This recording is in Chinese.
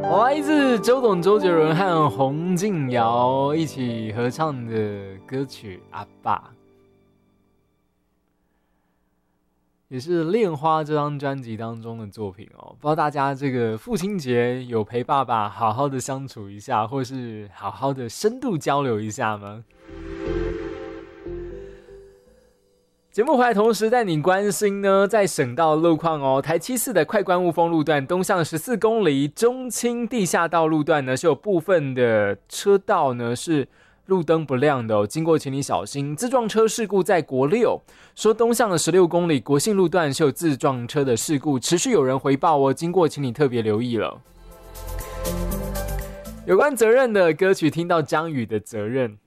来自周董、周杰伦和洪敬尧一起合唱的歌曲《阿爸》，也是《恋花》这张专辑当中的作品哦。不知道大家这个父亲节有陪爸爸好好的相处一下，或是好好的深度交流一下吗？节目回来同时带你关心呢，在省道路况哦，台74的快关雾峰路段东向14公里中清地下道路段呢，是有部分的车道呢是路灯不亮的哦，经过请你小心。自撞车事故在国6，说东向的16公里国信路段是有自撞车的事故，持续有人回报哦，经过请你特别留意了。有关责任的歌曲，听到张宇的责任。